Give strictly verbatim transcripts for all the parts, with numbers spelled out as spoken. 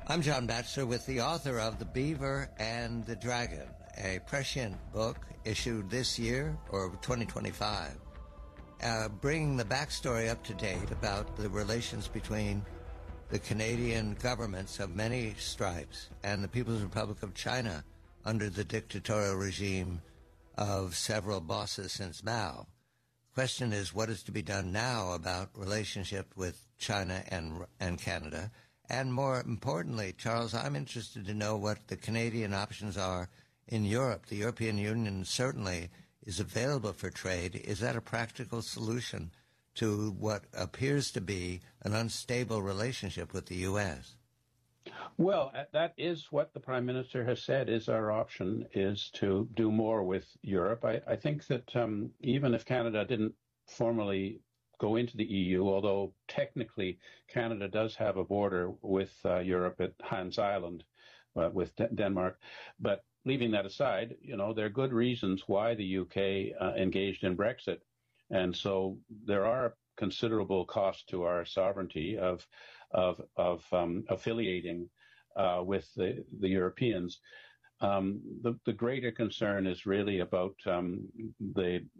I'm John Batchelor with the author of The Beaver and the Dragon, a prescient book issued this year, or twenty twenty-five, uh, bringing the backstory up to date about the relations between the Canadian governments of many stripes and the People's Republic of China under the dictatorial regime of several bosses since Mao. The question is, what is to be done now about relationship with China and and Canada? And more importantly, Charles, I'm interested to know what the Canadian options are in Europe. The European Union certainly is available for trade. Is that a practical solution to what appears to be an unstable relationship with the U S? Well, that is what the Prime Minister has said is our option, is to do more with Europe. I, I think that um, even if Canada didn't formally go into the E U, although technically Canada does have a border with uh, Europe at Hans Island, uh, with D- Denmark. But leaving that aside, you know, there are good reasons why the U K uh, engaged in Brexit. And so there are considerable costs to our sovereignty of of of um, affiliating uh, with the, the Europeans. Um, the, the greater concern is really about um, the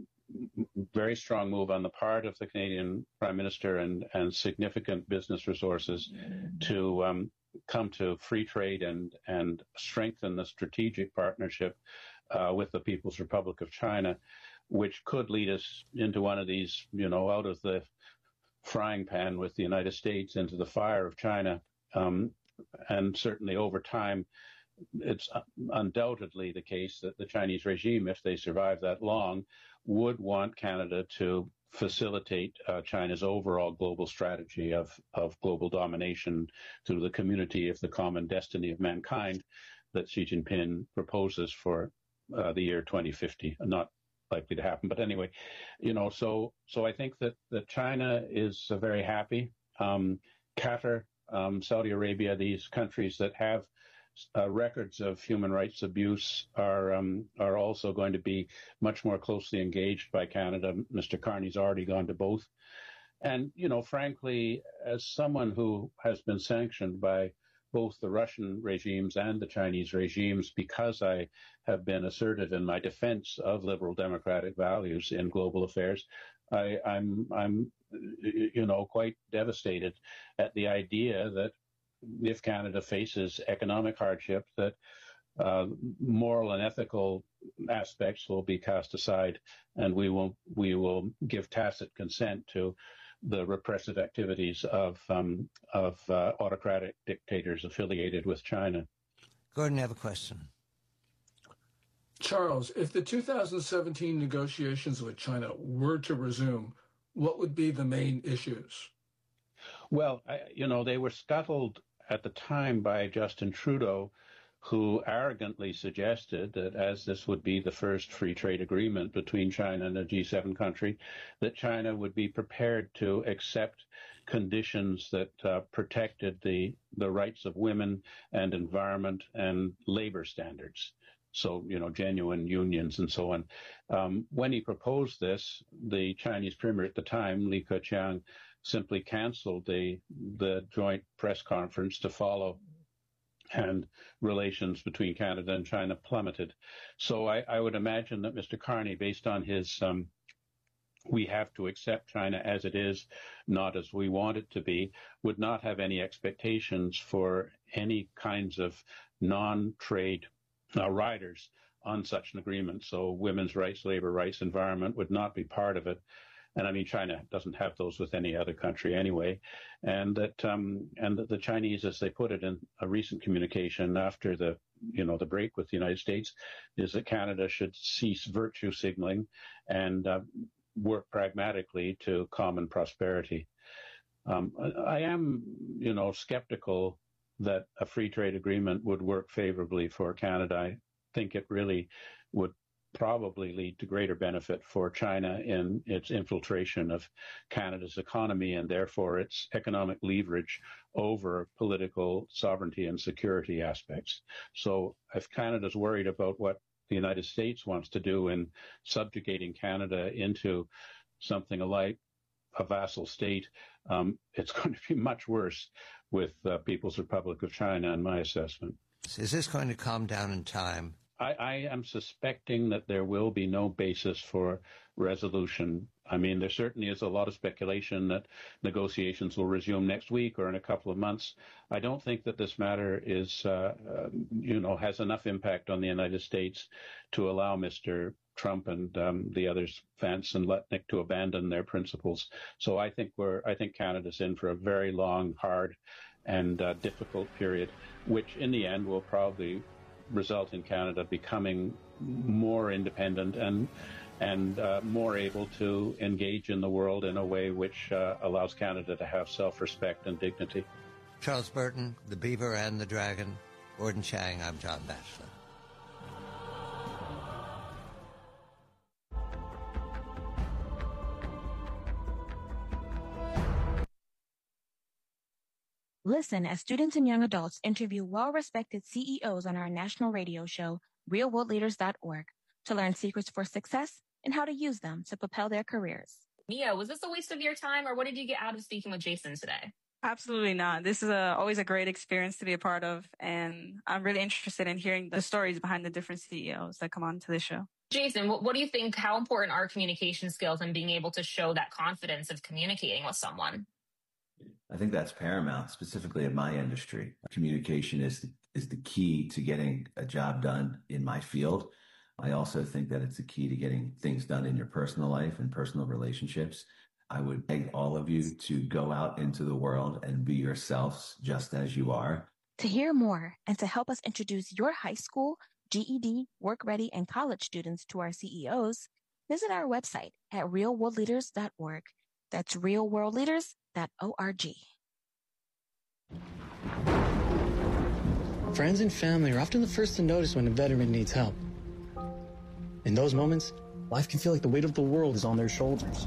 very strong move on the part of the Canadian Prime Minister and, and significant business resources to um, come to free trade and, and strengthen the strategic partnership uh, with the People's Republic of China, which could lead us into one of these, you know, out of the frying pan with the United States into the fire of China. Um, and certainly over time, it's undoubtedly the case that the Chinese regime, if they survive that long, would want Canada to facilitate uh, China's overall global strategy of, of global domination through the community of the common destiny of mankind that Xi Jinping proposes for uh, the year twenty fifty. Not likely to happen, but anyway, you know, so so I think that, that China is uh, very happy. Um, Qatar, um, Saudi Arabia, these countries that have Uh, records of human rights abuse are um, are also going to be much more closely engaged by Canada. Mister Carney's already gone to both. And, you know, frankly, as someone who has been sanctioned by both the Russian regimes and the Chinese regimes because I have been assertive in my defense of liberal democratic values in global affairs, I, I'm, I'm, you know, quite devastated at the idea that if Canada faces economic hardship, that uh, moral and ethical aspects will be cast aside, and we will we will give tacit consent to the repressive activities of um, of uh, autocratic dictators affiliated with China. Gordon, I have a question. Charles, if the two thousand seventeen negotiations with China were to resume, what would be the main issues? Well, I, you know, they were scuttled at the time by Justin Trudeau, who arrogantly suggested that as this would be the first free trade agreement between China and a G seven country, that China would be prepared to accept conditions that uh, protected the, the rights of women and environment and labor standards. So, you know, genuine unions and so on. Um, when he proposed this, the Chinese premier at the time, Li Keqiang, simply canceled the the joint press conference to follow, and relations between Canada and China plummeted. So I, I would imagine that Mister Carney, based on his um, we have to accept China as it is, not as we want it to be, would not have any expectations for any kinds of non-trade uh, riders on such an agreement. So women's rights, labor rights, environment would not be part of it. And I mean, China doesn't have those with any other country anyway. And that, um, and that the Chinese, as they put it in a recent communication after the, you know, the break with the United States, is that Canada should cease virtue signaling and uh, work pragmatically to common prosperity. Um, I am, you know, skeptical that a free trade agreement would work favorably for Canada. I think it really would probably lead to greater benefit for China in its infiltration of Canada's economy and therefore its economic leverage over political sovereignty and security aspects. So if Canada's worried about what the United States wants to do in subjugating Canada into something like a vassal state, um, it's going to be much worse with uh, People's Republic of China, in my assessment. Is this going to calm down in time? I, I am suspecting that there will be no basis for resolution. I mean, there certainly is a lot of speculation that negotiations will resume next week or in a couple of months. I don't think that this matter is, uh, uh, you know, has enough impact on the United States to allow Mister Trump and um, the others, Vance and Letnick, to abandon their principles. So I think we're, I think Canada's in for a very long, hard, and uh, difficult period, which in the end will probably result in Canada becoming more independent and and uh, more able to engage in the world in a way which uh, allows Canada to have self-respect and dignity. Charles Burton, The Beaver and the Dragon. Gordon Chang, I'm John Batchelor. Listen as students and young adults interview well-respected C E Os on our national radio show, real world leaders dot org, to learn secrets for success and how to use them to propel their careers. Mia, was this a waste of your time, or what did you get out of speaking with Jason today? Absolutely not. This is a, always a great experience to be a part of, and I'm really interested in hearing the stories behind the different C E Os that come on to the show. Jason, what, what do you think, how important are communication skills and being able to show that confidence of communicating with someone? I think that's paramount, specifically in my industry. Communication is the, is the key to getting a job done in my field. I also think that it's the key to getting things done in your personal life and personal relationships. I would beg all of you to go out into the world and be yourselves just as you are. To hear more and to help us introduce your high school, G E D, work ready, and college students to our C E Os, visit our website at real world leaders dot org. That's real world leaders dot org. Friends and family are often the first to notice when a veteran needs help. In those moments, life can feel like the weight of the world is on their shoulders.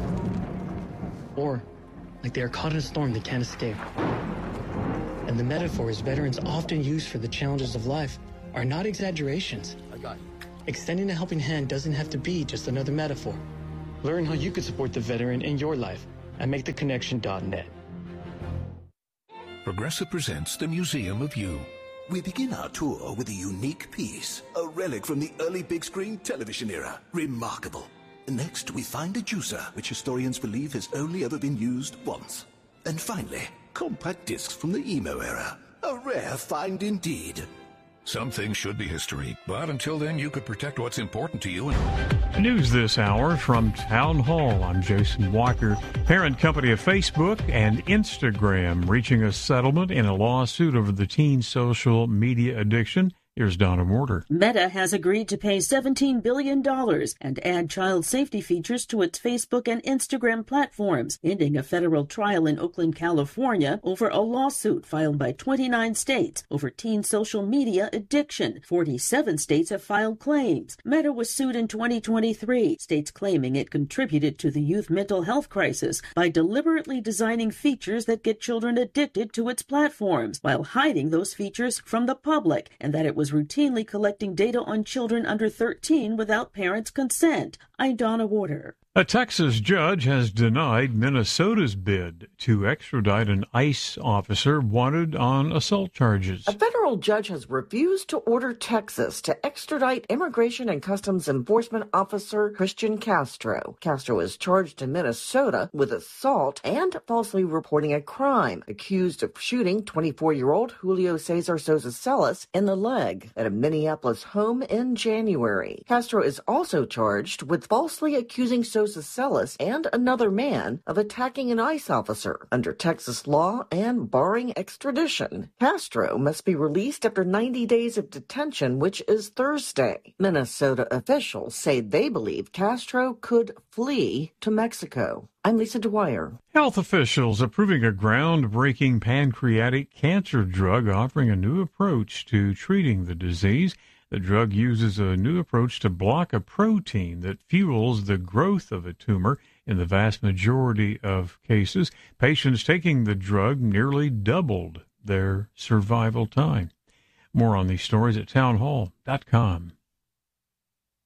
Or like they are caught in a storm they can't escape. And the metaphors veterans often use for the challenges of life are not exaggerations. I got you. Extending a helping hand doesn't have to be just another metaphor. Learn how you could support the veteran in your life at make the connection dot net. Progressive presents the Museum of You. We begin our tour with a unique piece, a relic from the early big screen television era. Remarkable. Next, we find a juicer, which historians believe has only ever been used once. And finally, compact discs from the emo era. A rare find indeed. Some things should be history, but until then, you could protect what's important to you. News this hour from Town Hall. I'm Jason Walker. Parent company of Facebook and Instagram reaching a settlement in a lawsuit over the teen social media addiction. Here's Donna Mortar. Meta has agreed to pay seventeen billion dollars and add child safety features to its Facebook and Instagram platforms, ending a federal trial in Oakland, California, over a lawsuit filed by twenty-nine states over teen social media addiction. forty-seven states have filed claims. Meta was sued in twenty twenty-three, states claiming it contributed to the youth mental health crisis by deliberately designing features that get children addicted to its platforms, while hiding those features from the public, and that it was routinely collecting data on children under thirteen without parents' consent. I'm Donna Warder. A Texas judge has denied Minnesota's bid to extradite an ICE officer wanted on assault charges. A federal judge has refused to order Texas to extradite Immigration and Customs Enforcement Officer Christian Castro. Castro is charged in Minnesota with assault and falsely reporting a crime, accused of shooting twenty-four-year-old Julio Cesar Sosa Celis in the leg at a Minneapolis home in January. Castro is also charged with falsely accusing Sosa Celis and another man of attacking an ICE officer. Under Texas law and barring extradition, Castro must be released after ninety days of detention, which is Thursday. Minnesota officials say they believe Castro could flee to Mexico. I'm Lisa Dwyer. Health officials approving a groundbreaking pancreatic cancer drug offering a new approach to treating the disease. The drug uses a new approach to block a protein that fuels the growth of a tumor. In the vast majority of cases, patients taking the drug nearly doubled their survival time. More on these stories at town hall dot com.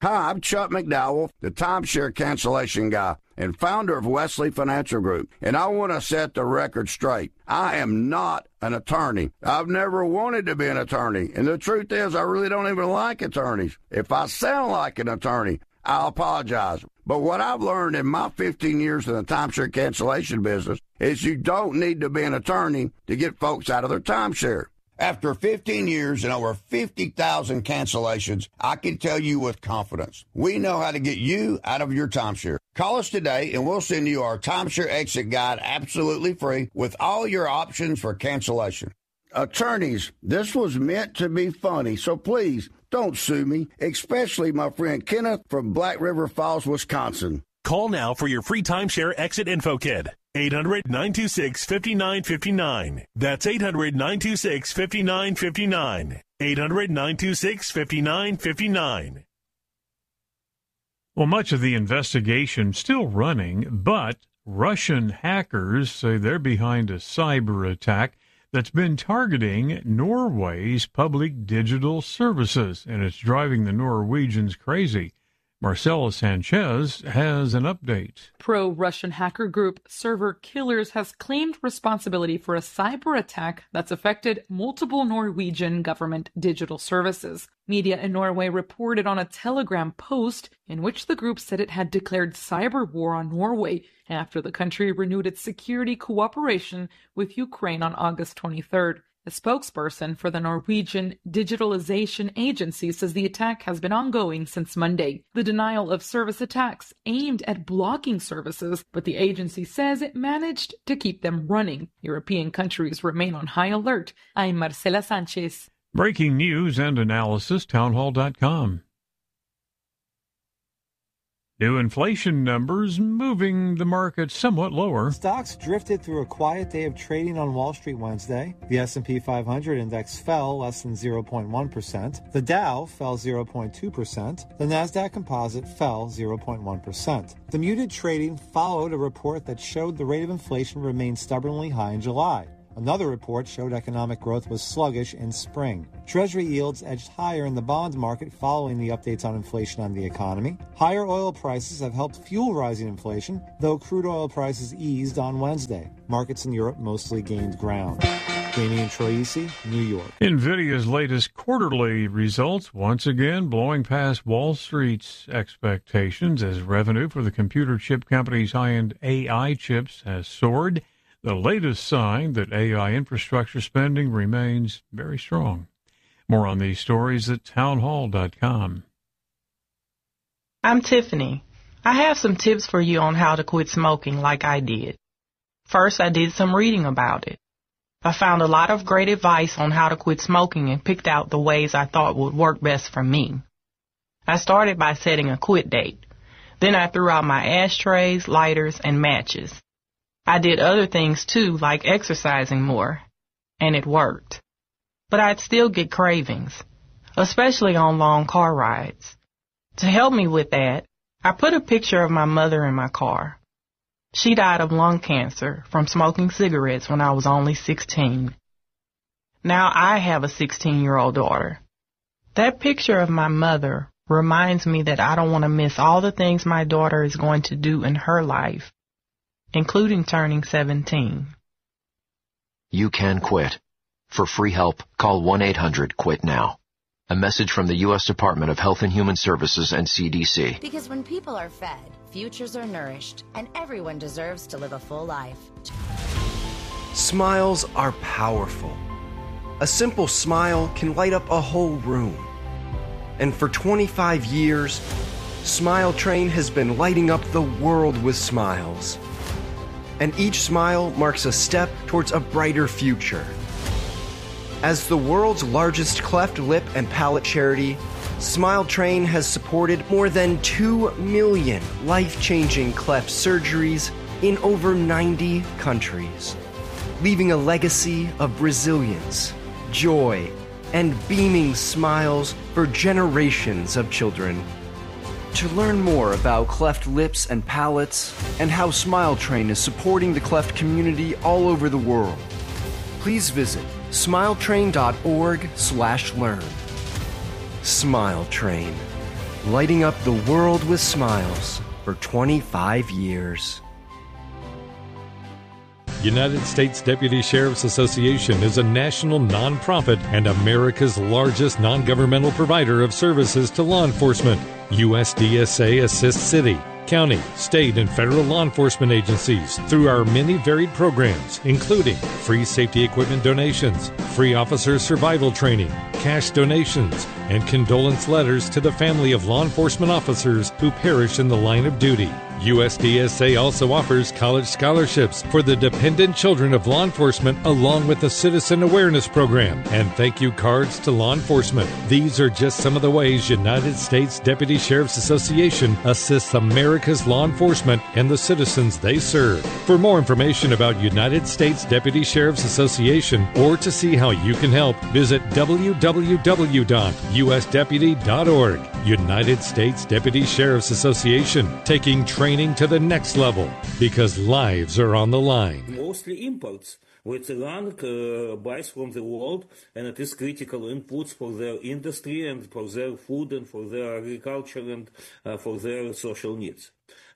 Hi, I'm Chuck McDowell, the timeshare cancellation guy and founder of Wesley Financial Group, and I want to set the record straight. I am not an attorney. I've never wanted to be an attorney, and the truth is I really don't even like attorneys. If I sound like an attorney, I apologize. But what I've learned in my fifteen years in the timeshare cancellation business is you don't need to be an attorney to get folks out of their timeshare. After fifteen years and over fifty thousand cancellations, I can tell you with confidence, we know how to get you out of your timeshare. Call us today and we'll send you our timeshare exit guide absolutely free with all your options for cancellation. Attorneys, this was meant to be funny, so please don't sue me, especially my friend Kenneth from Black River Falls, Wisconsin. Call now for your free timeshare exit info kit. eight hundred, nine two six, five nine five nine. That's eight hundred, nine two six, five nine five nine. eight hundred, nine two six, five nine five nine. Well, much of the investigation still running, but Russian hackers say they're behind a cyber attack that's been targeting Norway's public digital services, and it's driving the Norwegians crazy. Marcela Sanchez has an update. Pro-Russian hacker group Server Killers has claimed responsibility for a cyber attack that's affected multiple Norwegian government digital services. Media in Norway reported on a Telegram post in which the group said it had declared cyber war on Norway after the country renewed its security cooperation with Ukraine on August twenty-third. A spokesperson for the Norwegian Digitalization Agency says the attack has been ongoing since Monday. The denial of service attacks aimed at blocking services, but the agency says it managed to keep them running. European countries remain on high alert. I'm Marcela Sanchez. Breaking news and analysis, townhall dot com. New inflation numbers moving the market somewhat lower. Stocks drifted through a quiet day of trading on Wall Street Wednesday. The S and P five hundred index fell less than zero point one percent. The Dow fell zero point two percent. The Nasdaq Composite fell zero point one percent. The muted trading followed a report that showed the rate of inflation remained stubbornly high in July. Another report showed economic growth was sluggish in spring. Treasury yields edged higher in the bond market following the updates on inflation on the economy. Higher oil prices have helped fuel rising inflation, though crude oil prices eased on Wednesday. Markets in Europe mostly gained ground. Damian Troisi, New York. NVIDIA's latest quarterly results once again blowing past Wall Street's expectations as revenue for the computer chip company's high-end A I chips has soared. The latest sign that A I infrastructure spending remains very strong. More on these stories at townhall dot com. I'm Tiffany. I have some tips for you on how to quit smoking like I did. First, I did some reading about it. I found a lot of great advice on how to quit smoking and picked out the ways I thought would work best for me. I started by setting a quit date. Then I threw out my ashtrays, lighters, and matches. I did other things too, like exercising more, and it worked. But I'd still get cravings, especially on long car rides. To help me with that, I put a picture of my mother in my car. She died of lung cancer from smoking cigarettes when I was only sixteen. Now I have a sixteen-year-old daughter. That picture of my mother reminds me that I don't want to miss all the things my daughter is going to do in her life, including turning seventeen. You can quit. For free help, call one eight hundred quit now. A message from the U S Department of Health and Human Services and C D C. Because when people are fed, futures are nourished, and everyone deserves to live a full life. Smiles are powerful. A simple smile can light up a whole room. And for twenty-five years, Smile Train has been lighting up the world with smiles. And each smile marks a step towards a brighter future. As the world's largest cleft lip and palate charity, Smile Train has supported more than two million life-changing cleft surgeries in over ninety countries, leaving a legacy of resilience, joy, and beaming smiles for generations of children. To learn more about cleft lips and palates and how Smile Train is supporting the cleft community all over the world, please visit smiletrain dot org slash learn. Smile Train. lighting up the world with smiles for twenty-five years. United States Deputy Sheriff's Association is a national nonprofit and America's largest non-governmental provider of services to law enforcement. U S D S A assists city, county, state, and federal law enforcement agencies through our many varied programs, including free safety equipment donations, free officer survival training, cash donations, and condolence letters to the family of law enforcement officers who perish in the line of duty. U S D S A also offers college scholarships for the dependent children of law enforcement, along with a citizen awareness program and thank you cards to law enforcement. These are just some of the ways United States Deputy Sheriff's Association assists America's law enforcement and the citizens they serve. For more information about United States Deputy Sheriff's Association or to see how you can help, visit w w w dot u s deputy dot org. United States Deputy Sheriff's Association, taking training to the next level because lives are on the line. Mostly imports, which Iran uh, buys from the world, and it is critical inputs for their industry and for their food and for their agriculture and uh, for their social needs.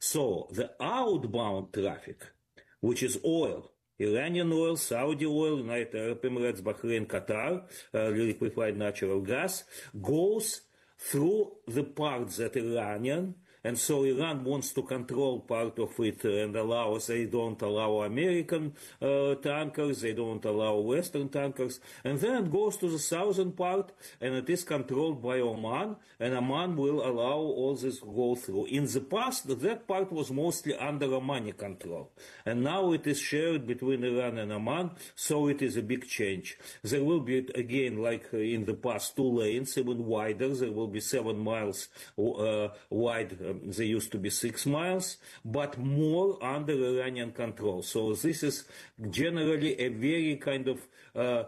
So the outbound traffic, which is oil, Iranian oil, Saudi oil, United Arab Emirates, Bahrain, Qatar, uh, liquefied natural gas, goes through the parts that Iranian, and so Iran wants to control part of it and allow, they don't allow American uh, tankers, they don't allow Western tankers, and then it goes to the southern part, and it is controlled by Oman, and Oman will allow all this to go through. In the past, that part was mostly under Omani control, and now it is shared between Iran and Oman, so it is a big change. There will be, again, like in the past, two lanes, even wider, there will be seven miles uh, wide. Um, they used to be six miles, but more under Iranian control. So this is generally a very kind of uh,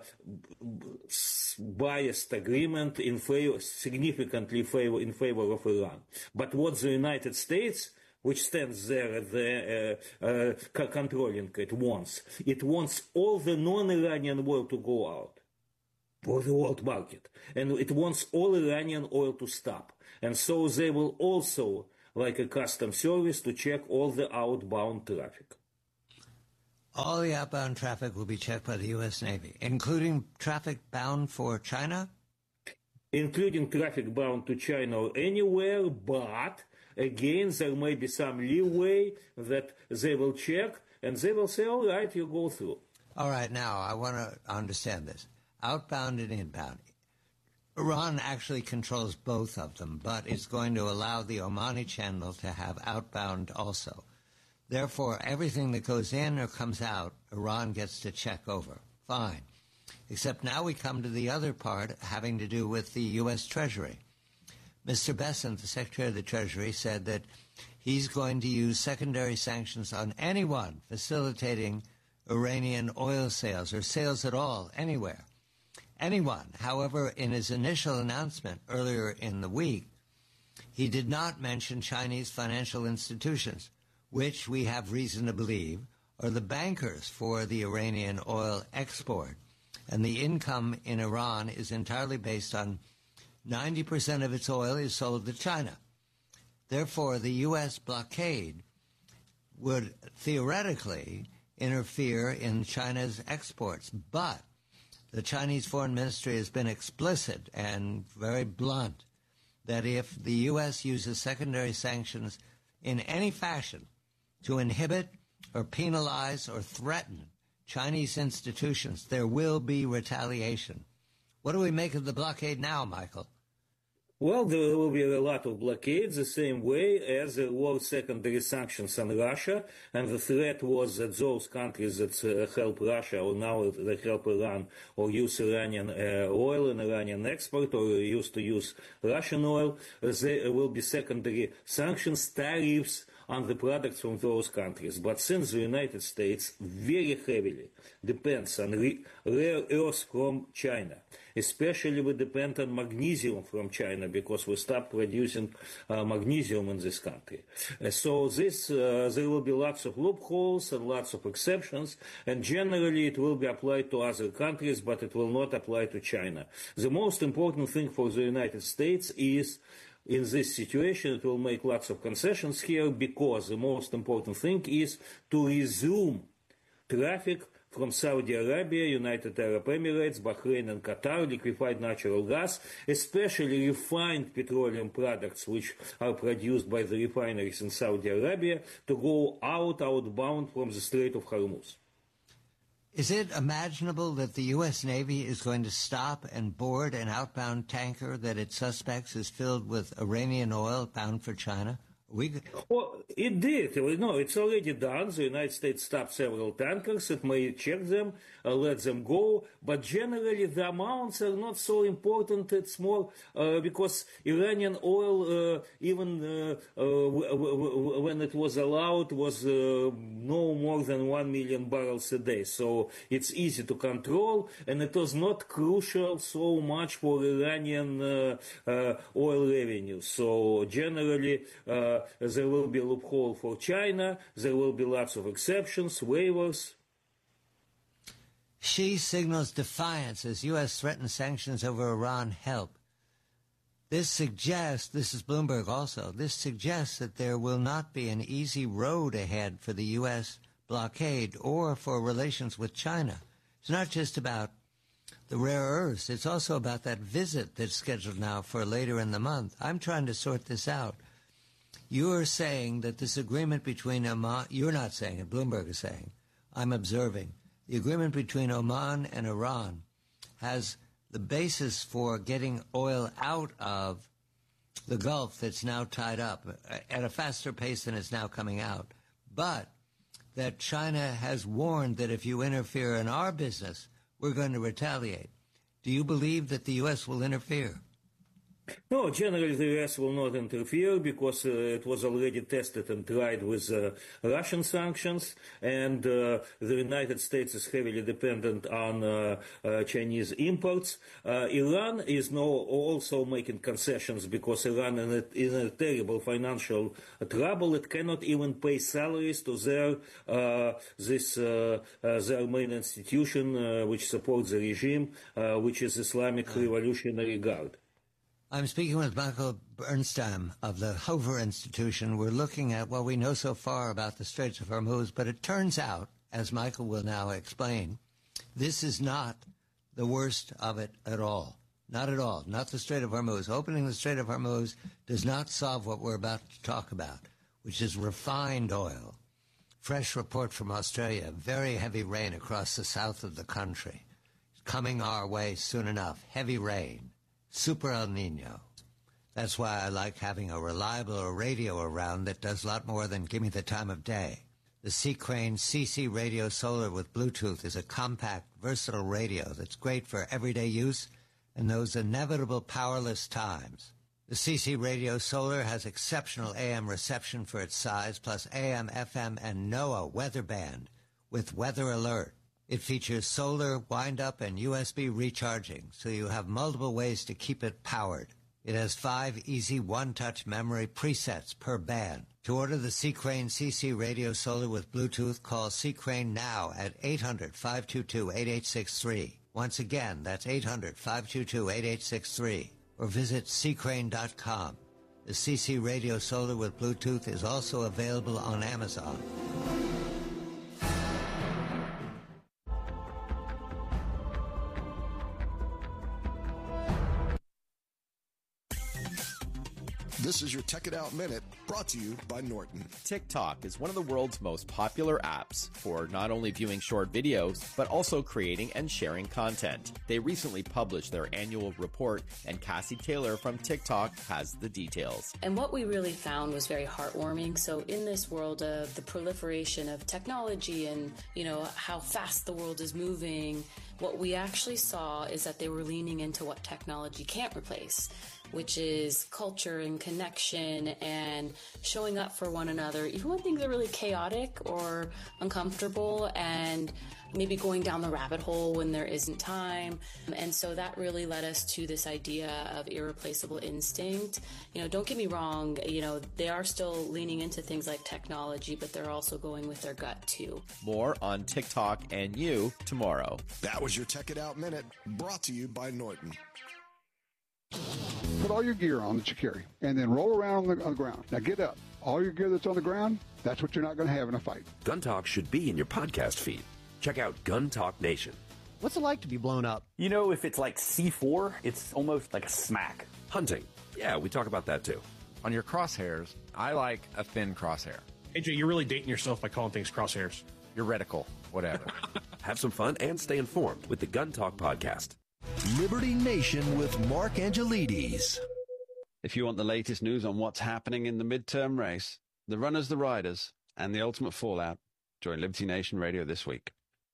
biased agreement in favor, significantly favor, in favor of Iran. But what the United States, which stands there at the uh, uh, controlling it, wants, it wants all the non-Iranian oil to go out for the world market, and it wants all Iranian oil to stop. And so they will also, like a custom service, to check all the outbound traffic. All the outbound traffic will be checked by the U S Navy, including traffic bound for China? Including traffic bound to China or anywhere, but again, there may be some leeway that they will check, and they will say, all right, you go through. All right, now, I want to understand this. Outbound and inbound. Iran actually controls both of them, but it's going to allow the Omani Channel to have outbound also. Therefore, everything that goes in or comes out, Iran gets to check over. Fine. Except now we come to the other part having to do with the U S Treasury. Mister Bessent, the Secretary of the Treasury, said that he's going to use secondary sanctions on anyone facilitating Iranian oil sales or sales at all, anywhere. Anyone. However, in his initial announcement earlier in the week, he did not mention Chinese financial institutions, which we have reason to believe are the bankers for the Iranian oil export. And the income in Iran is entirely based on ninety percent of its oil is sold to China. Therefore, the U S blockade would theoretically interfere in China's exports. But the Chinese Foreign Ministry has been explicit and very blunt that if the U S uses secondary sanctions in any fashion to inhibit or penalize or threaten Chinese institutions, there will be retaliation. What do we make of the blockade now, Michael? Well, there will be a lot of blockades the same way as there were secondary sanctions on Russia, and the threat was that those countries that uh, help Russia or now they help Iran or use Iranian uh, oil and Iranian export or used to use Russian oil, uh, there will be secondary sanctions, tariffs on the products from those countries. But since the United States very heavily depends on re- rare earths from China, especially we depend on magnesium from China because we stopped producing uh, magnesium in this country. Uh, so this, uh, there will be lots of loopholes and lots of exceptions, and generally it will be applied to other countries, but it will not apply to China. The most important thing for the United States is in this situation, it will make lots of concessions here because the most important thing is to resume traffic from Saudi Arabia, United Arab Emirates, Bahrain and Qatar, liquefied natural gas, especially refined petroleum products which are produced by the refineries in Saudi Arabia, to go out, outbound from the Strait of Hormuz. Is it imaginable that the U S Navy is going to stop and board an outbound tanker that it suspects is filled with Iranian oil bound for China? We... Well, it did. No, it's already done. The United States stopped several tankers. It may check them, uh, let them go. But generally, the amounts are not so important. It's more uh, because Iranian oil, uh, even uh, uh, w- w- when it was allowed, was uh, no more than one million barrels a day. So it's easy to control, and it was not crucial so much for Iranian uh, uh, oil revenue. So generally, uh, there will be a loophole for China. There will be lots of exceptions, waivers. Xi signals defiance as U S threatens sanctions over Iran help. This suggests, this is Bloomberg also, this suggests that there will not be an easy road ahead for the U S blockade or for relations with China. It's not just about the rare earths. It's also about that visit that's scheduled now for later in the month. I'm trying to sort this out. You're saying that this agreement between Oman, you're not saying it, Bloomberg is saying, I'm observing, the agreement between Oman and Iran has the basis for getting oil out of the Gulf that's now tied up at a faster pace than it's now coming out. But that China has warned that if you interfere in our business, we're going to retaliate. Do you believe that the U S will interfere? No, generally the U S will not interfere because uh, it was already tested and tried with uh, Russian sanctions, and uh, the United States is heavily dependent on uh, uh, Chinese imports. Uh, Iran is now also making concessions because Iran is in a terrible financial trouble. It cannot even pay salaries to their uh, this uh, uh, their main institution uh, which supports the regime, uh, which is Islamic Revolutionary Guard. I'm speaking with Michael Bernstein of the Hoover Institution. We're looking at what we know so far about the Straits of Hormuz, but it turns out, as Michael will now explain, this is not the worst of it at all. Not at all. Not the Strait of Hormuz. Opening the Strait of Hormuz does not solve what we're about to talk about, which is refined oil. Fresh report from Australia. Very heavy rain across the south of the country. Coming our way soon enough. Heavy rain. Super El Nino. That's why I like having a reliable radio around that does a lot more than give me the time of day. The C-Crane C C Radio Solar with Bluetooth is a compact, versatile radio that's great for everyday use in those inevitable powerless times. The C C Radio Solar has exceptional A M reception for its size, plus A M, F M, and NOAA weather band with weather alert. It features solar, wind-up, and U S B recharging, so you have multiple ways to keep it powered. It has five easy one-touch memory presets per band. To order the C-Crane C C Radio Solar with Bluetooth, call C-Crane now at eight hundred, five two two, eight eight six three. Once again, that's eight hundred, five two two, eight eight six three. Or visit c crane dot com. The C C Radio Solar with Bluetooth is also available on Amazon. This is your Tech It Out Minute, brought to you by Norton. TikTok is one of the world's most popular apps for not only viewing short videos, but also creating and sharing content. They recently published their annual report, and Cassie Taylor from TikTok has the details. And what we really found was very heartwarming. So in this world of the proliferation of technology and, you know, how fast the world is moving, what we actually saw is that they were leaning into what technology can't replace, which is culture and connection and showing up for one another, even when things are really chaotic or uncomfortable, and maybe going down the rabbit hole when there isn't time. And so that really led us to this idea of irreplaceable instinct. You know, don't get me wrong, you know, they are still leaning into things like technology, but they're also going with their gut too. More on TikTok and you tomorrow. That was your Tech It Out Minute, brought to you by Norton. Put all your gear on that you carry, and then roll around on the, on the ground. Now get up. All your gear that's on the ground, that's what you're not going to have in a fight. Gun Talk should be in your podcast feed. Check out Gun Talk Nation. What's it like to be blown up? You know, if it's like C four, it's almost like a smack. Hunting. Yeah, we talk about that too. On your crosshairs, I like a thin crosshair. A J, you're really dating yourself by calling things crosshairs. Your reticle, whatever. Have some fun and stay informed with the Gun Talk podcast. Liberty Nation with Mark Angelides. If you want the latest news on what's happening in the midterm race, the runners, the riders, and the ultimate fallout, join Liberty Nation Radio this week.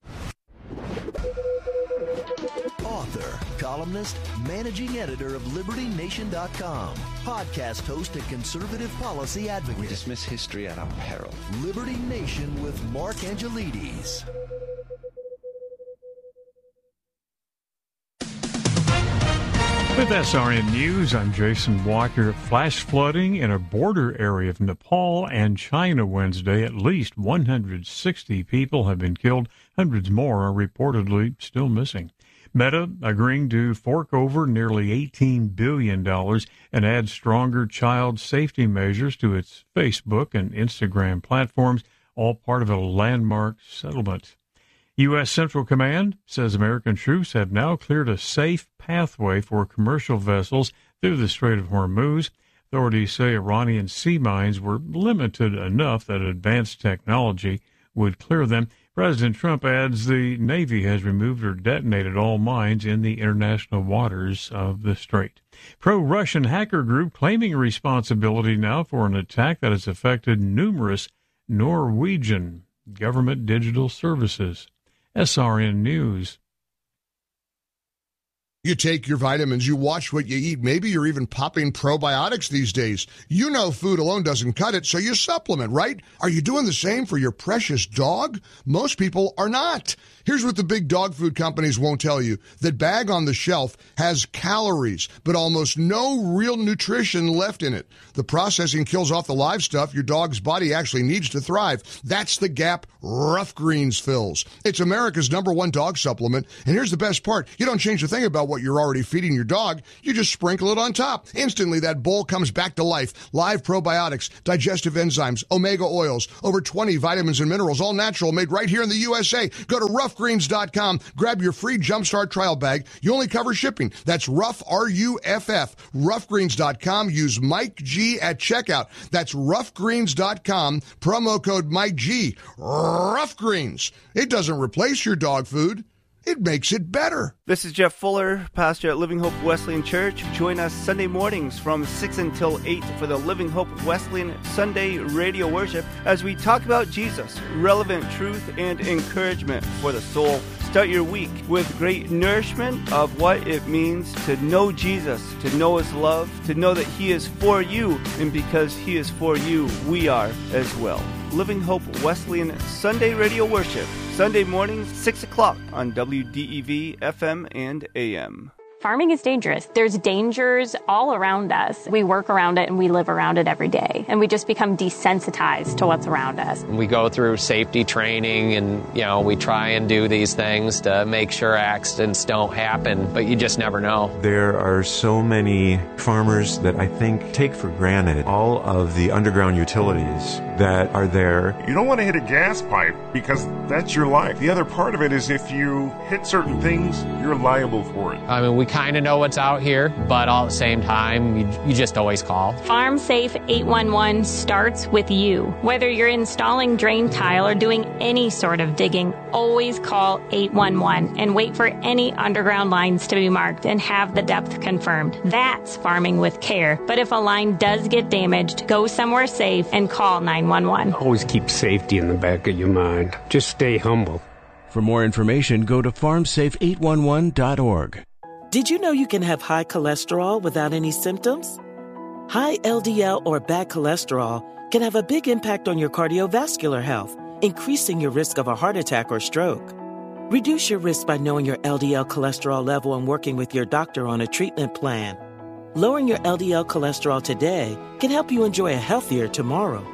Author, columnist, managing editor of Liberty Nation dot com, podcast host and conservative policy advocate. We dismiss history at our peril. Liberty Nation with Mark Angelides. With S R N News, I'm Jason Walker. Flash flooding in a border area of Nepal and China Wednesday. At least one hundred sixty people have been killed. Hundreds more are reportedly still missing. Meta agreeing to fork over nearly eighteen billion dollars and add stronger child safety measures to its Facebook and Instagram platforms, all part of a landmark settlement. U S. Central Command says American troops have now cleared a safe pathway for commercial vessels through the Strait of Hormuz. Authorities say Iranian sea mines were limited enough that advanced technology would clear them. President Trump adds the Navy has removed or detonated all mines in the international waters of the strait. Pro-Russian hacker group claiming responsibility now for an attack that has affected numerous Norwegian government digital services. S R N News. You take your vitamins, you watch what you eat. Maybe you're even popping probiotics these days. You know food alone doesn't cut it, so you supplement, right? Are you doing the same for your precious dog? Most people are not. Here's what the big dog food companies won't tell you. That bag on the shelf has calories, but almost no real nutrition left in it. The processing kills off the live stuff your dog's body actually needs to thrive. That's the gap Rough Greens fills. It's America's number one dog supplement, and here's the best part. You don't change a thing about what you're already feeding your dog. You just sprinkle it on top. Instantly, that bowl comes back to life. Live probiotics, digestive enzymes, omega oils, over twenty vitamins and minerals, all natural, made right here in the U S A. Go to rough greens dot com. Grab your free Jumpstart trial bag. You only cover shipping. That's Rough, R U F F. rough greens dot com. Use Mike G at checkout. That's rough greens dot com. Promo code Mike G. Rough Greens. It doesn't replace your dog food. It makes it better. This is Jeff Fuller, pastor at Living Hope Wesleyan Church. Join us Sunday mornings from six until eight for the Living Hope Wesleyan Sunday radio worship as we talk about Jesus, relevant truth and encouragement for the soul. Start your week with great nourishment of what it means to know Jesus, to know His love, to know that He is for you, and because He is for you, we are as well. Living Hope Wesleyan Sunday radio worship, Sunday mornings, six o'clock on W D E V F M and A M. Farming is dangerous. There's dangers all around us. We work around it and we live around it every day. And we just become desensitized to what's around us. We go through safety training and, you know, we try and do these things to make sure accidents don't happen, but you just never know. There are so many farmers that I think take for granted all of the underground utilities that are there. You don't want to hit a gas pipe because that's your life. The other part of it is if you hit certain things, you're liable for it. I mean, we kind of know what's out here, but all at the same time, you, you just always call. Farm Safe eight one one starts with you. Whether you're installing drain tile or doing any sort of digging, always call eight one one and wait for any underground lines to be marked and have the depth confirmed. That's farming with care. But if a line does get damaged, go somewhere safe and call nine one one. Always keep safety in the back of your mind. Just stay humble. For more information, go to farm safe eight one one dot org. Did you know you can have high cholesterol without any symptoms? High L D L or bad cholesterol can have a big impact on your cardiovascular health, increasing your risk of a heart attack or stroke. Reduce your risk by knowing your L D L cholesterol level and working with your doctor on a treatment plan. Lowering your L D L cholesterol today can help you enjoy a healthier tomorrow.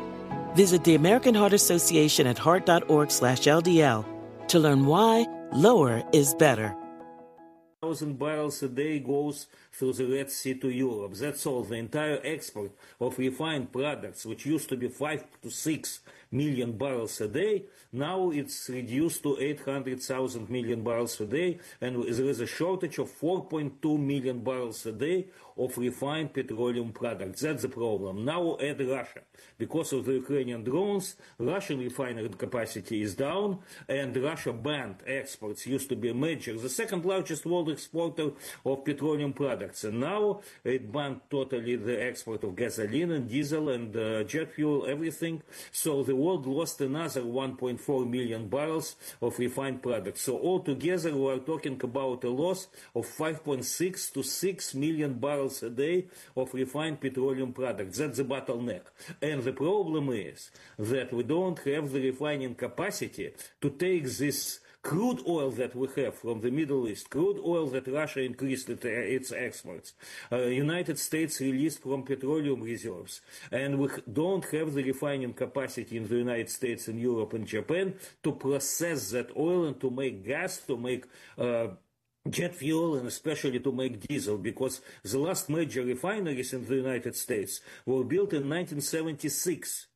Visit the American Heart Association at heart dot org slash L D L to learn why lower is better. thousand barrels a day goes through the Red Sea to Europe. That's all. The entire export of refined products, which used to be five to six million barrels a day, now it's reduced to eight hundred thousand million barrels a day, and there is a shortage of four point two million barrels a day of refined petroleum products. That's the problem. Now add Russia. Because of the Ukrainian drones, Russian refinery capacity is down, and Russia banned exports. Used to be a major, the second largest world exporter of petroleum products, and now it banned totally the export of gasoline and diesel and uh, jet fuel, everything. So the world lost another one point four million barrels of refined products. So altogether we are talking about a loss of five point six to six million barrels a day of refined petroleum products. That's the bottleneck. And the problem is that we don't have the refining capacity to take this crude oil that we have from the Middle East, crude oil that Russia increased it, uh, its exports, uh, United States released from petroleum reserves, and we don't have the refining capacity in the United States and Europe and Japan to process that oil and to make gas, to make uh, jet fuel, and especially to make diesel, because the last major refineries in the United States were built in nineteen seventy-six.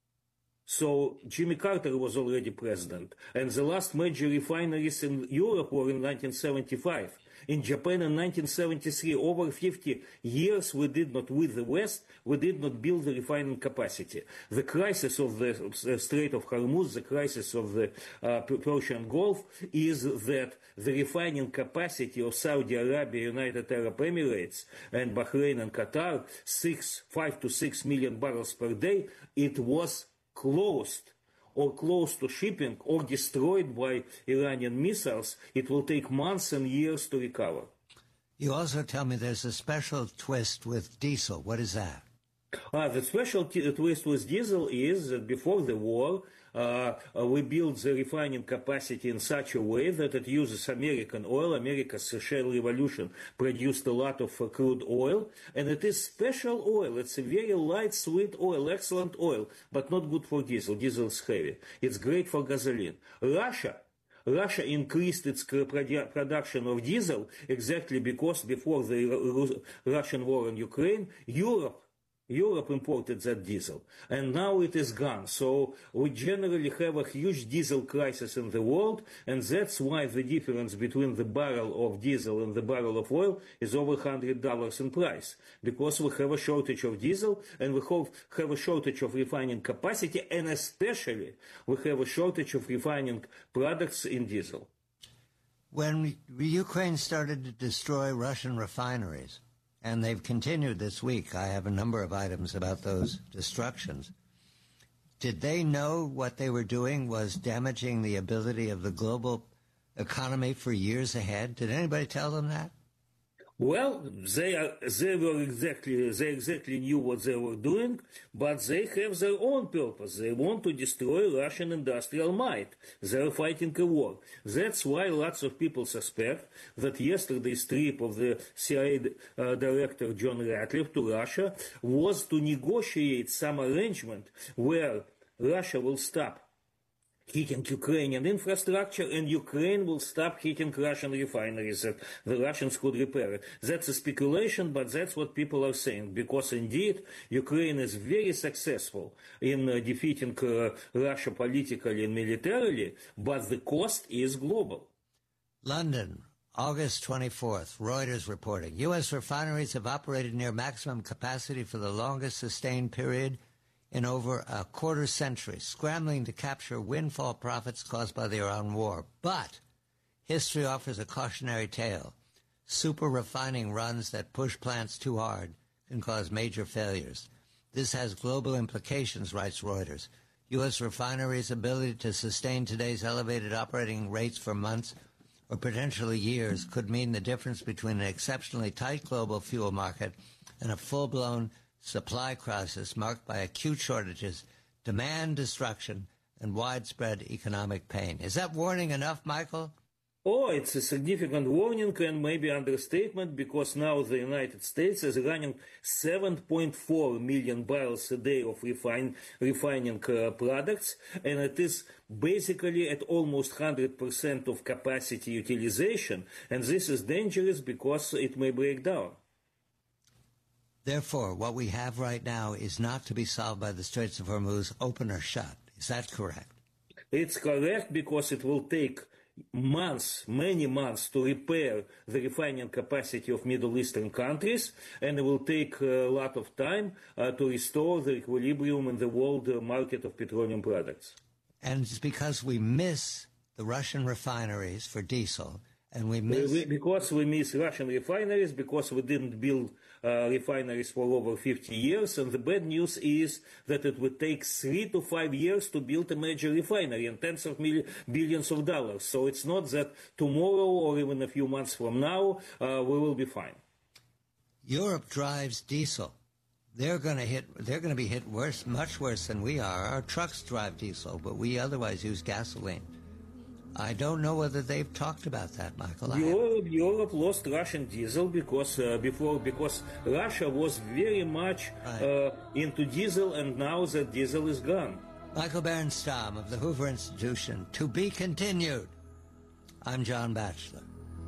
So Jimmy Carter was already president, and the last major refineries in Europe were in nineteen seventy-five. In Japan in nineteen seventy-three, over fifty years we did not, with the West, we did not build the refining capacity. The crisis of the Strait of Hormuz, the crisis of the uh, Persian Gulf, is that the refining capacity of Saudi Arabia, United Arab Emirates, and Bahrain and Qatar, six, five to six million barrels per day, it was closed or close to shipping or destroyed by Iranian missiles. It will take months and years to recover. You also tell me there's a special twist with diesel. What is that? Uh, the special t- twist with diesel is that before the war, uh, uh, we built the refining capacity in such a way that it uses American oil. America's shale revolution produced a lot of uh, crude oil, and it is special oil. It's a very light, sweet oil, excellent oil, but not good for diesel. Diesel is heavy. It's great for gasoline. Russia Russia increased its produ- production of diesel exactly because before the Ru- Russian war in Ukraine, Europe Europe imported that diesel, and now it is gone. So we generally have a huge diesel crisis in the world, and that's why the difference between the barrel of diesel and the barrel of oil is over one hundred dollars in price, because we have a shortage of diesel, and we have, have a shortage of refining capacity, and especially we have a shortage of refining products in diesel. When Ukraine started to destroy Russian refineries, and they've continued this week, I have a number of items about those destructions. Did they know what they were doing was damaging the ability of the global economy for years ahead? Did anybody tell them that? Well, they are, they were exactly, they exactly knew what they were doing, but they have their own purpose. They want to destroy Russian industrial might. They're fighting a war. That's why lots of people suspect that yesterday's trip of the C I A uh, director John Ratcliffe to Russia was to negotiate some arrangement where Russia will stop hitting Ukrainian infrastructure, and Ukraine will stop hitting Russian refineries, that the Russians could repair it. That's a speculation, but that's what people are saying, because indeed Ukraine is very successful in uh, defeating uh, Russia politically and militarily, but the cost is global. London, August twenty-fourth, Reuters reporting, U S refineries have operated near maximum capacity for the longest sustained period in over a quarter century, scrambling to capture windfall profits caused by the Iran war. But history offers a cautionary tale. Super refining runs that push plants too hard can cause major failures. This has global implications, writes Reuters. U S refineries' ability to sustain today's elevated operating rates for months or potentially years could mean the difference between an exceptionally tight global fuel market and a full-blown supply crisis marked by acute shortages, demand destruction, and widespread economic pain. Is that warning enough, Michael? Oh, it's a significant warning and maybe understatement, because now the United States is running seven point four million barrels a day of refine, refining uh, products, and it is basically at almost one hundred percent of capacity utilization, and this is dangerous because it may break down. Therefore, what we have right now is not to be solved by the Straits of Hormuz, open or shut. Is that correct? It's correct, because it will take months, many months, to repair the refining capacity of Middle Eastern countries, and it will take a lot of time uh, to restore the equilibrium in the world uh, market of petroleum products. And it's because we miss the Russian refineries for diesel, and we miss... We, because we miss Russian refineries, because we didn't build uh, refineries for over fifty years, and the bad news is that it would take three to five years to build a major refinery and tens of million, billions of dollars. So it's not that tomorrow or even a few months from now uh, we will be fine. Europe drives diesel. They're going to hit. They're going to be hit worse, much worse than we are. Our trucks drive diesel, but we otherwise use gasoline. I don't know whether they've talked about that, Michael. Europe, Europe lost Russian diesel because uh, before because Russia was very much right. uh, into diesel, and now that diesel is gone. Michael Bernstam of the Hoover Institution. To be continued. I'm John Batchelor.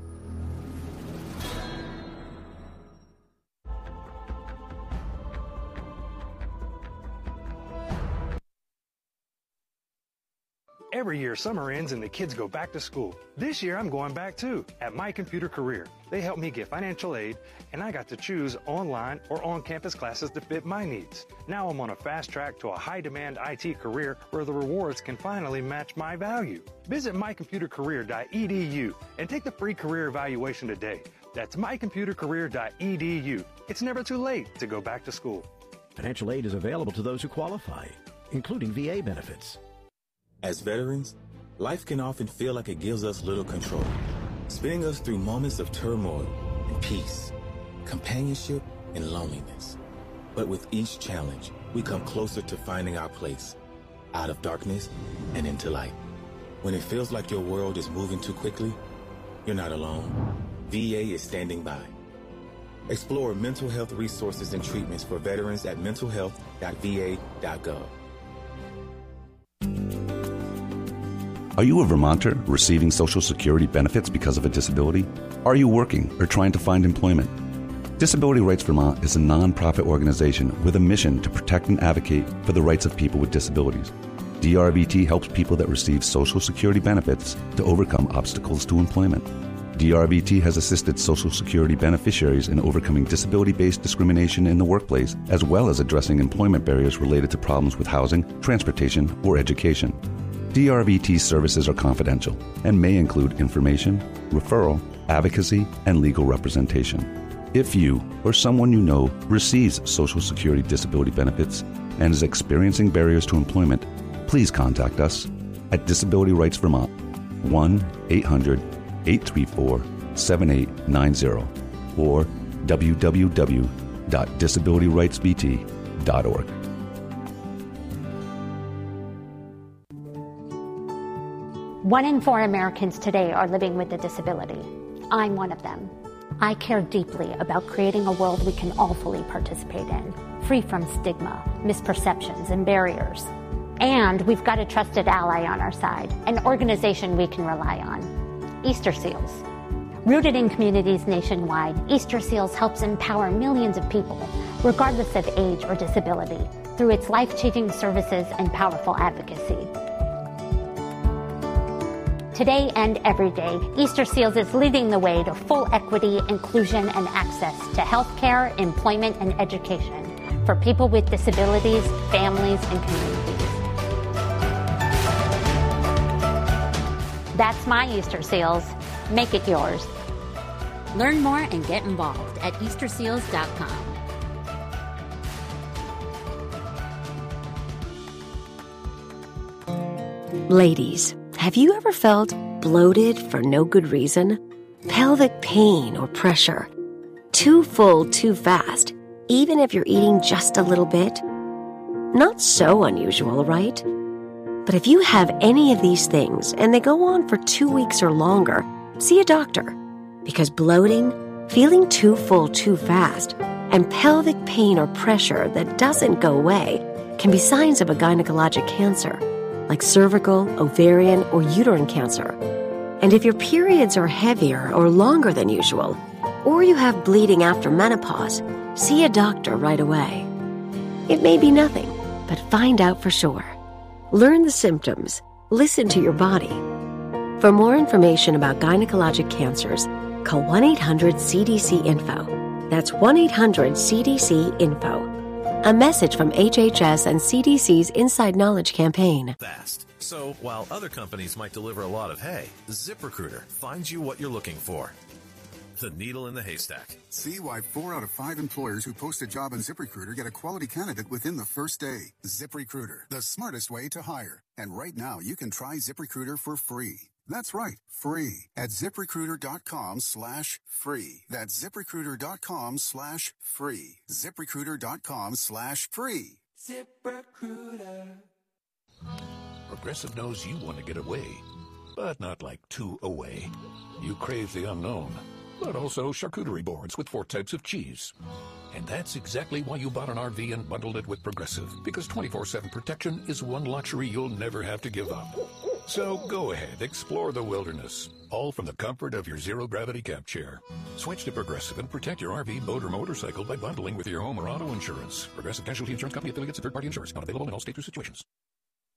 Every year, summer ends and the kids go back to school. This year, I'm going back too, at My Computer Career. They helped me get financial aid, and I got to choose online or on-campus classes to fit my needs. Now I'm on a fast track to a high-demand I T career where the rewards can finally match my value. Visit my computer career dot e d u and take the free career evaluation today. That's my computer career dot e d u. It's never too late to go back to school. Financial aid is available to those who qualify, including V A benefits. As veterans, life can often feel like it gives us little control, spinning us through moments of turmoil and peace, companionship and loneliness. But with each challenge, we come closer to finding our place, out of darkness and into light. When it feels like your world is moving too quickly, you're not alone. V A is standing by. Explore mental health resources and treatments for veterans at mental health dot v a dot gov. Are you a Vermonter receiving Social Security benefits because of a disability? Are you working or trying to find employment? Disability Rights Vermont is a nonprofit organization with a mission to protect and advocate for the rights of people with disabilities. D R V T helps people that receive Social Security benefits to overcome obstacles to employment. D R V T has assisted Social Security beneficiaries in overcoming disability-based discrimination in the workplace, as well as addressing employment barriers related to problems with housing, transportation, or education. D R V T services are confidential and may include information, referral, advocacy, and legal representation. If you or someone you know receives Social Security disability benefits and is experiencing barriers to employment, please contact us at Disability Rights Vermont, one eight hundred eight three four seven eight nine zero or w w w dot disability rights v t dot org. One in four Americans today are living with a disability. I'm one of them. I care deeply about creating a world we can all fully participate in, free from stigma, misperceptions, and barriers. And we've got a trusted ally on our side, an organization we can rely on, Easter Seals. Rooted in communities nationwide, Easter Seals helps empower millions of people, regardless of age or disability, through its life-changing services and powerful advocacy. Today and every day, Easter Seals is leading the way to full equity, inclusion, and access to healthcare, employment, and education for people with disabilities, families, and communities. That's my Easter Seals. Make it yours. Learn more and get involved at easter seals dot com. Ladies, have you ever felt bloated for no good reason? Pelvic pain or pressure? Too full too fast, even if you're eating just a little bit? Not so unusual, right? But if you have any of these things and they go on for two weeks or longer, see a doctor. Because bloating, feeling too full too fast, and pelvic pain or pressure that doesn't go away can be signs of a gynecologic cancer, like cervical, ovarian, or uterine cancer. And if your periods are heavier or longer than usual, or you have bleeding after menopause, see a doctor right away. It may be nothing, but find out for sure. Learn the symptoms. Listen to your body. For more information about gynecologic cancers, call one eight hundred C D C info. That's one eight hundred C D C info. A message from H H S and C D C's Inside Knowledge campaign. Fast. So while other companies might deliver a lot of hay, ZipRecruiter finds you what you're looking for. The needle in the haystack. See why four out of five employers who post a job on ZipRecruiter get a quality candidate within the first day. ZipRecruiter, the smartest way to hire. And right now, you can try ZipRecruiter for free. That's right, free at ZipRecruiter.com slash free. That's ZipRecruiter.com slash free. ZipRecruiter.com slash free. ZipRecruiter. Progressive knows you want to get away, but not like too away. You crave the unknown, but also charcuterie boards with four types of cheese. And that's exactly why you bought an R V and bundled it with Progressive, because twenty-four seven protection is one luxury you'll never have to give up. So go ahead, explore the wilderness, all from the comfort of your zero-gravity camp chair. Switch to Progressive and protect your R V, boat, or motorcycle by bundling with your home or auto insurance. Progressive Casualty Insurance Company affiliates and third-party insurance. Not available in all states or situations.